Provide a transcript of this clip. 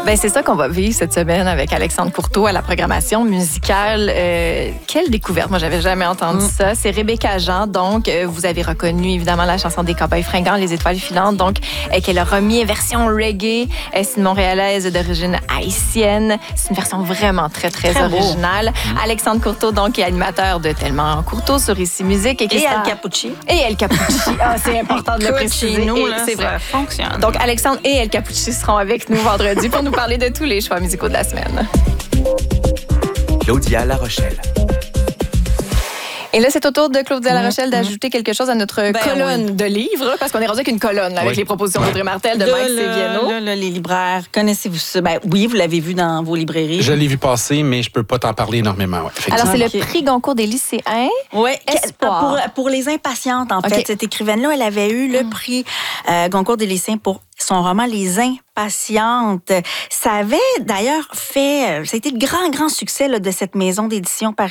Ben, c'est ça qu'on va vivre cette semaine avec Alexandre Courteau à la programmation musicale. Quelle découverte! Moi, j'avais jamais entendu ça. C'est Rebecca Jean. Donc, vous avez reconnu évidemment la chanson des Cowboys fringants, Les Étoiles filantes. Donc, qu'elle a remis version reggae. C'est une Montréalaise d'origine haïtienne. C'est une version vraiment très, très originale. Alexandre Courteau, donc, est animateur de Tellement Courteau sur Ici Musique. Et El Capucci. Et El Capucci. C'est important de le préciser. Chez nous, là, c'est vrai. Ça fonctionne. Donc, Alexandre et El Capucci seront avec nous vendredi pour nous parler de tous les choix musicaux de la semaine. Claudia La Rochelle. Et là, c'est au tour de Claudia La Rochelle d'ajouter quelque chose à notre colonne de livres, parce qu'on est rendu avec une colonne là, avec les propositions d'Audrey Martel, de Mike Séviano. Là, les libraires, connaissez-vous ça? Ben, oui, vous l'avez vu dans vos librairies. Je l'ai vu passer, mais je peux pas t'en parler énormément. Ouais, alors, c'est le prix Goncourt des lycéens. Oui, pour les impatientes, en fait. Cette écrivaine-là, elle avait eu le prix Goncourt des lycéens pour son roman Les Impatientes. Ça avait d'ailleurs ça a été le grand succès là, de cette maison d'édition